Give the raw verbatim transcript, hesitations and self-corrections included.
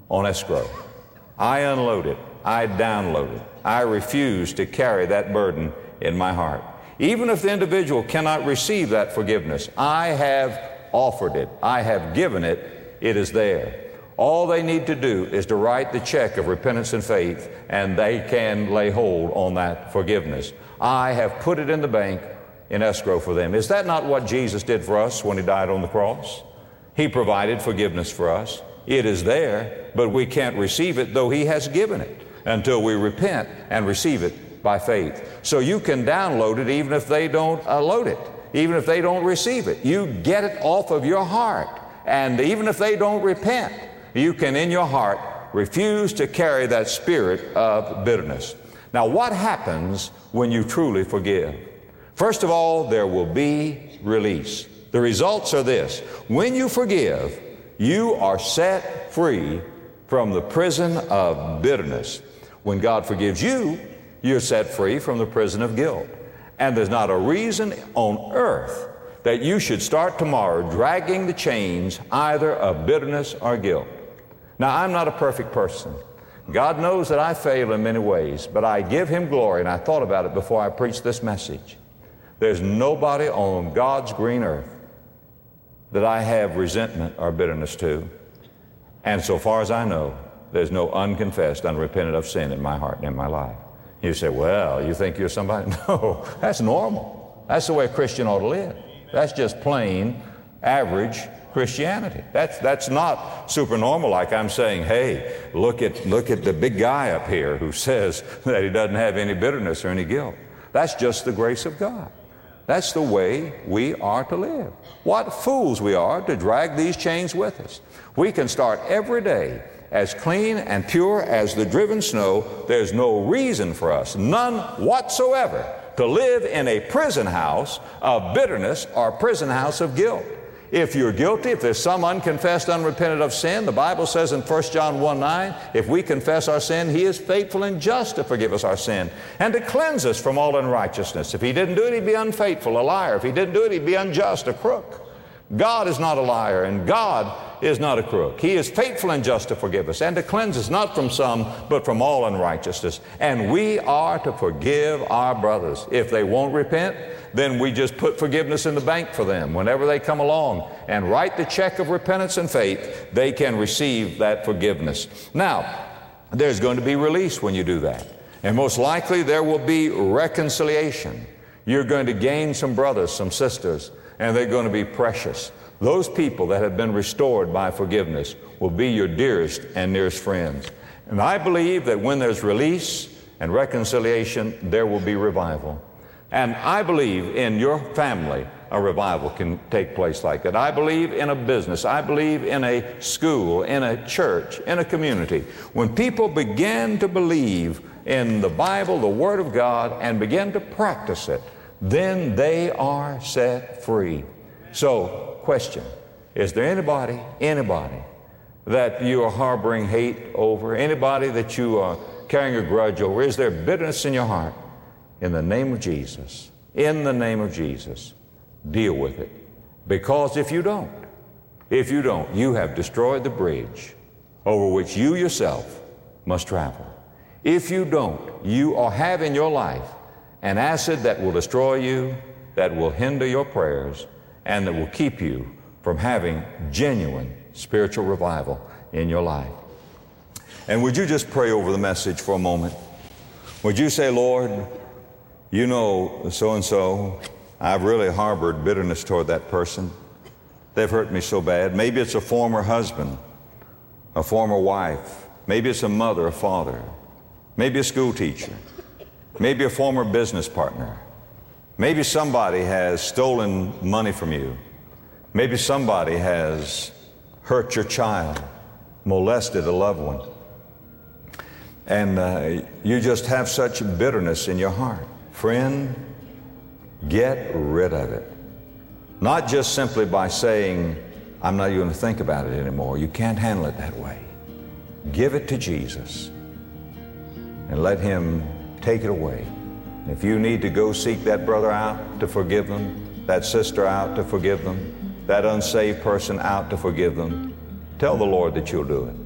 on escrow. I unload it. I download it. I refuse to carry that burden in my heart. Even if the individual cannot receive that forgiveness, I have offered it. I have given it. It is there. All they need to do is to write the check of repentance and faith, and they can lay hold on that forgiveness. I have put it in the bank in escrow for them. Is that not what Jesus did for us when He died on the cross? He provided forgiveness for us. It is there, but we can't receive it, though He has given it, until we repent and receive it by faith. So you can download it even if they don't uh, load it, even if they don't receive it. You get it off of your heart. And even if they don't repent, you can in your heart refuse to carry that spirit of bitterness. Now, what happens when you truly forgive? First of all, there will be release. The results are this: when you forgive, you are set free from the prison of bitterness. When God forgives you, you're set free from the prison of guilt. And there's not a reason on earth that you should start tomorrow dragging the chains either of bitterness or guilt. Now, I'm not a perfect person. God knows that I fail in many ways, but I give Him glory, and I thought about it before I preached this message. There's nobody on God's green earth that I have resentment or bitterness to. And so far as I know, there's no unconfessed, unrepentant of sin in my heart and in my life. You say, well, you think you're somebody? No, that's normal. That's the way a Christian ought to live. That's just plain, average Christianity. That's, that's not supernormal, like I'm saying, hey, look at, look at the big guy up here who says that he doesn't have any bitterness or any guilt. That's just the grace of God. That's the way we are to live. What fools we are to drag these chains with us. We can start every day as clean and pure as the driven snow. There's no reason for us, none whatsoever, to live in a prison house of bitterness or prison house of guilt. If you're guilty, if there's some unconfessed, unrepentant of sin, the Bible says in First John one nine, if we confess our sin, He is faithful and just to forgive us our sin and to cleanse us from all unrighteousness. If He didn't do it, He'd be unfaithful, a liar. If He didn't do it, He'd be unjust, a crook. God is not a liar, and God is not a crook. He is faithful and just to forgive us and to cleanse us, not from some, but from all unrighteousness. And we are to forgive our brothers. If they won't repent, then we just put forgiveness in the bank for them. Whenever they come along and write the check of repentance and faith, they can receive that forgiveness. Now, there's going to be release when you do that. And most likely there will be reconciliation. You're going to gain some brothers, some sisters, and they're going to be precious. Those people that have been restored by forgiveness will be your dearest and nearest friends. And I believe that when there's release and reconciliation, there will be revival. And I believe in your family a revival can take place like that. I believe in a business. I believe in a school, in a church, in a community. When people begin to believe in the Bible, the Word of God, and begin to practice it, then they are set free. So, question, is there anybody, anybody that you are harboring hate over? Anybody that you are carrying a grudge over? Is there bitterness in your heart? In the name of Jesus, in the name of Jesus, deal with it. Because if you don't, if you don't, you have destroyed the bridge over which you yourself must travel. If you don't, you are have in your life an acid that will destroy you, that will hinder your prayers, and that will keep you from having genuine spiritual revival in your life. And would you just pray over the message for a moment? Would you say, Lord, you know so-and-so, I've really harbored bitterness toward that person. They've hurt me so bad. Maybe it's a former husband, a former wife. Maybe it's a mother, a father. Maybe a school teacher. Maybe a former business partner. Maybe somebody has stolen money from you. Maybe somebody has hurt your child, molested a loved one. And uh, you just have such bitterness in your heart. Friend, get rid of it. Not just simply by saying, I'm not even going to think about it anymore. You can't handle it that way. Give it to Jesus and let Him take it away. If you need to go seek that brother out to forgive them, that sister out to forgive them, that unsaved person out to forgive them, tell the Lord that you'll do it.